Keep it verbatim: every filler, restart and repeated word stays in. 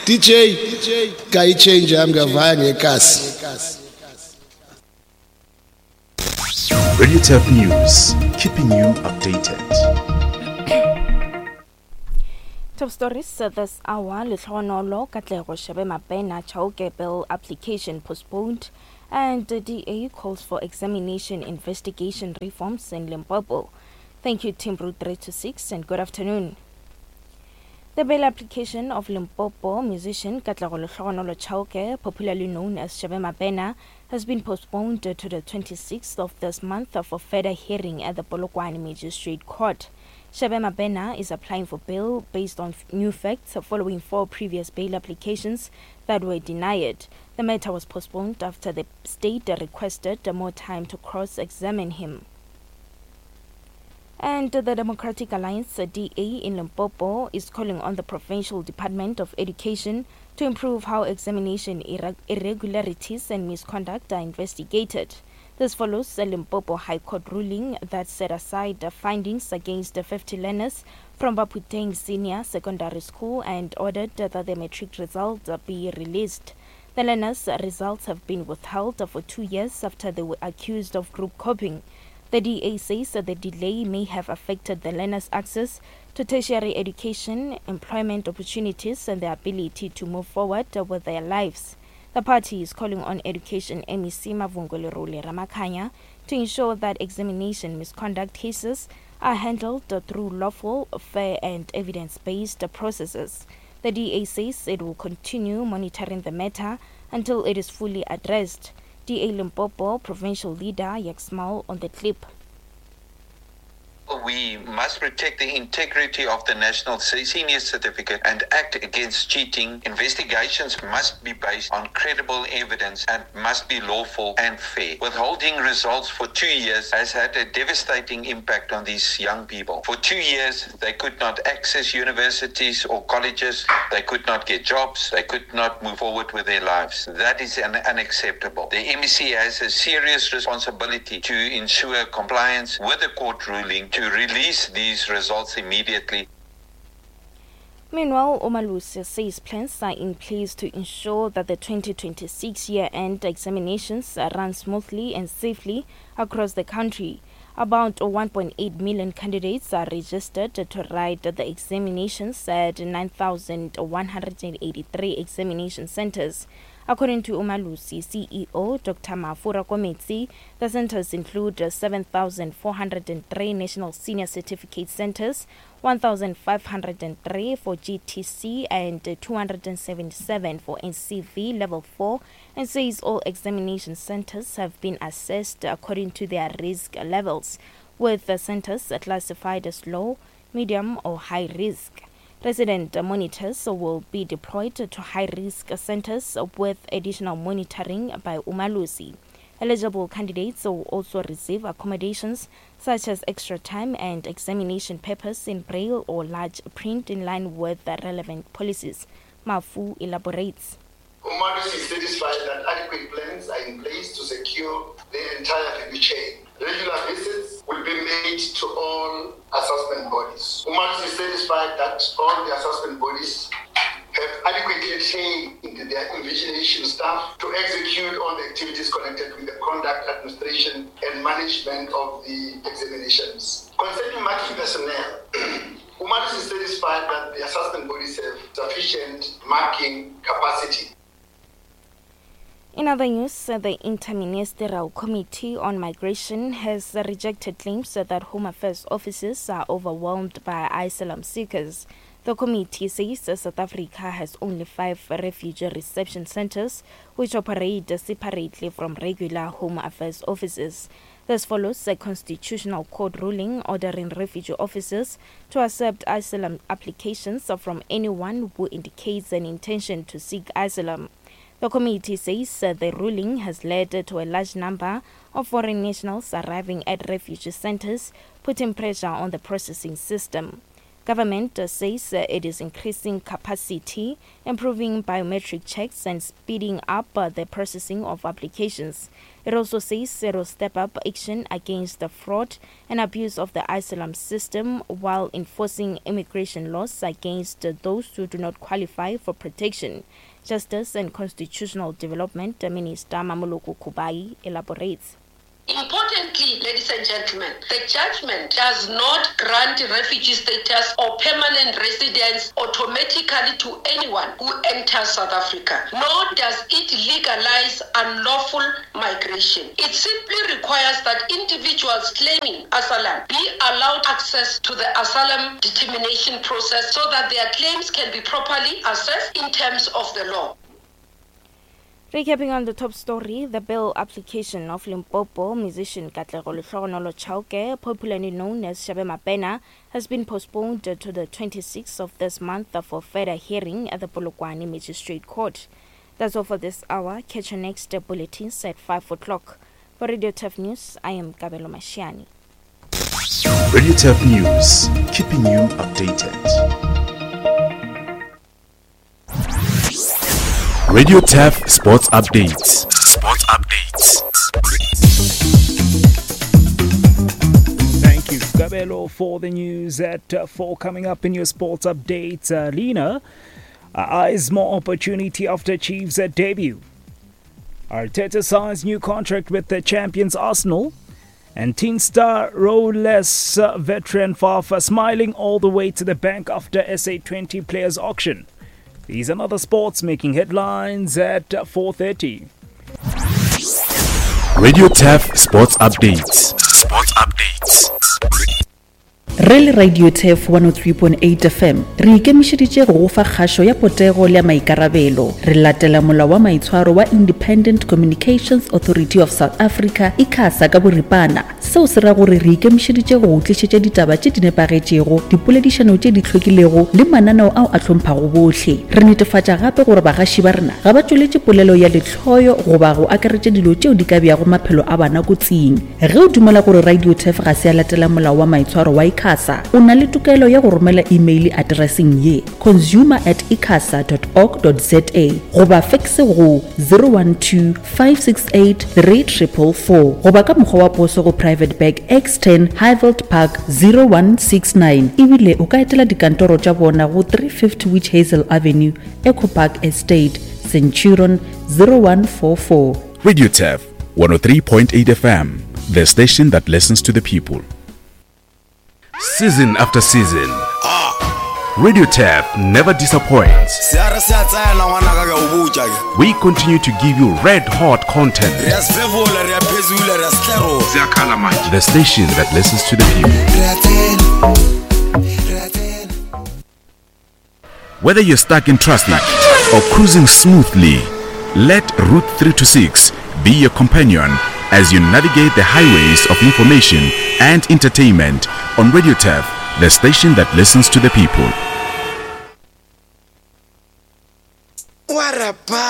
D J kayi change yami ngavaya ngekasi. Radio Tap News, keeping you updated. Top stories uh, this hour. Letlhonolo Katlego Shabema-Pena Chauke bill application postponed, and the D A calls for examination investigation reforms in Limpopo. Thank you, Team Route three two six, and good afternoon. The bail application of Limpopo musician Katlego Letlhonolo Chauke, popularly known as Shabema-Pena, has been postponed to the twenty-sixth of this month for further hearing at the Polokwane Magistrate Court. Shabema-Pena is applying for bail based on new facts following four previous bail applications that were denied. The matter was postponed after the state requested more time to cross-examine him. And the Democratic Alliance D A in Limpopo is calling on the Provincial Department of Education to improve how examination irre- irregularities and misconduct are investigated. This follows a Limpopo High Court ruling that set aside the findings against the fifty learners from Baputeng Senior Secondary School and ordered that the matric results be released. The learners' results have been withheld for two years after they were accused of group copying. The D A says that the delay may have affected the learners' access to tertiary education, employment opportunities, and their ability to move forward with their lives. The party is calling on Education M E C Mavungolerule Ramakhanya to ensure that examination misconduct cases are handled through lawful, fair, and evidence-based processes. The D A says it will continue monitoring the matter until it is fully addressed. D A Limpopo provincial leader Yaksmal on the clip. We must protect the integrity of the National Senior Certificate and act against cheating. Investigations must be based on credible evidence and must be lawful and fair. Withholding results for two years has had a devastating impact on these young people. For two years, they could not access universities or colleges. They could not get jobs. They could not move forward with their lives. That is un- unacceptable. The M E C has a serious responsibility to ensure compliance with the court ruling to release these results immediately. Meanwhile, Umalusi says plans are in place to ensure that the twenty twenty-six year-end examinations run smoothly and safely across the country. About one point eight million candidates are registered to write the examinations at nine thousand one hundred eighty-three examination centers. According to Umalusi C E O Doctor Mafura Kometsi, the centers include seven thousand four hundred three national senior certificate centers, one thousand five hundred three for G T C, and two hundred seventy-seven for N C V Level four, and says all examination centers have been assessed according to their risk levels, with the centers classified as low, medium, or high risk. Resident monitors will be deployed to high-risk centers with additional monitoring by Umalusi. Eligible candidates will also receive accommodations such as extra time and examination papers in braille or large print in line with the relevant policies. Mafu elaborates. Umalusi is satisfied that adequate plans are in place to secure the entire value chain. Regular visits will be made to all assessment bodies. Umalusi is satisfied that all the assessment bodies have adequately trained their invigilation staff to execute all the activities connected with the conduct, administration, and management of the examinations. Concerning marking personnel, Umalusi is satisfied that the assessment bodies have sufficient marking capacity. In other news, the Interministerial Committee on Migration has rejected claims that Home Affairs offices are overwhelmed by asylum seekers. The committee says South Africa has only five refugee reception centers which operate separately from regular Home Affairs offices. This follows a constitutional court ruling ordering refugee officers to accept asylum applications from anyone who indicates an intention to seek asylum. The committee says the ruling has led to a large number of foreign nationals arriving at refugee centers, putting pressure on the processing system. Government uh, says uh, it is increasing capacity, improving biometric checks and speeding up uh, the processing of applications. It also says it will step up action against the fraud and abuse of the asylum system while enforcing immigration laws against uh, those who do not qualify for protection. Justice and Constitutional Development Minister Mamoloko Kubai elaborates. Importantly, ladies and gentlemen, the judgment does not grant refugee status or permanent residence automatically to anyone who enters South Africa, nor does it legalize unlawful migration. It simply requires that individuals claiming asylum be allowed access to the asylum determination process so that their claims can be properly assessed in terms of the law. Recapping on the top story, the bill application of Limpopo musician Katlego Lehlohonolo Chauke, popularly known as Shabe Mapena, has been postponed to the twenty-sixth of this month for further hearing at the Polokwane Magistrate Court. That's all for this hour. Catch your next bulletins at five o'clock. For Radio T E F News, I am Kabelo Mashiani. Radio T E F News, keeping you updated. Radio T E F Sports Updates. Sports Updates. Thank you, Kabelo, for the news at uh, four. Coming up in your sports updates, uh, Lena uh, eyes more opportunity after Chiefs' uh, debut. Arteta signs new contract with the champions Arsenal. And teen star rowless uh, veteran Fafa smiling all the way to the bank after S A twenty players auction. These and other sports making headlines at four thirty. Radio T E F Sports Updates. Sports Updates. Rele Radio T E F one oh three point eight F M re ikemišeditše go fa kgašo ya potego le maikarabelo. Re latela molao wa maitshwaro wa Independent Communications Authority of South Africa ICASA ka boripana. Seo se ra gore re ikemišeditše go tlišetša ditaba tše di nepagetšego, dipoledišano tše di hlwekilego le mananeo ao a hlomphang bohle. Re netefatša gape gore bagaši ba rena ga ba tšweletše polelo ya lehloyo goba go akaretša dilo tšeo di ka beago maphelo a bana kotsing. Ge o dumela gore Radio T E F ga se a latela molao wa maitshwaro wa ICASA, o na le tokelo ya go romela email addressing ye consumer at icasa dot org dot za goba faxe go zero one two five six eight three four four four goba ka mokgwa wa poso go Private Bag X ten Highveld Park zero one six nine. Ebile o ka etela dikantoro tša bona go three fifty Witch Hazel Avenue, Echo Park Estate, Centurion zero one four four. Radio T E F one oh three point eight F M, the station that listens to the people. Season after season, Radio T E F never disappoints. We continue to give you red hot content. The station that listens to the people. Whether you're stuck in traffic or cruising smoothly, let Route three twenty-six be your companion as you navigate the highways of information and entertainment on Radio T E F, the station that listens to the people. What a